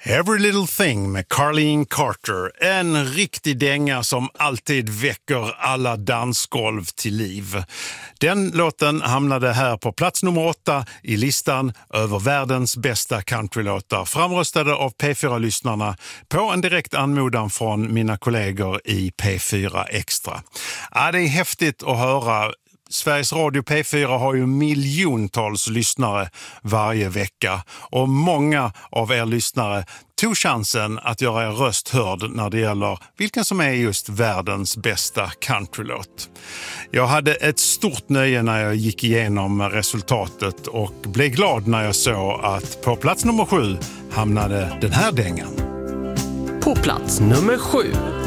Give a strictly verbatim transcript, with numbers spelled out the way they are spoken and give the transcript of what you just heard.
Every Little Thing med Carlene Carter. En riktig dänga som alltid väcker alla dansgolv till liv. Den låten hamnade här på plats nummer åtta i listan över världens bästa countrylåtar, framröstade av P fyra-lyssnarna på en direkt anmodan från mina kollegor i P fyra Extra. Ja, det är häftigt att höra. Sveriges Radio P fyra har ju miljontals lyssnare varje vecka och många av er lyssnare tog chansen att göra er röst hörd när det gäller vilken som är just världens bästa countrylåt. Jag hade ett stort nöje när jag gick igenom resultatet och blev glad när jag såg att på plats nummer sju hamnade den här dängan. På plats nummer sju.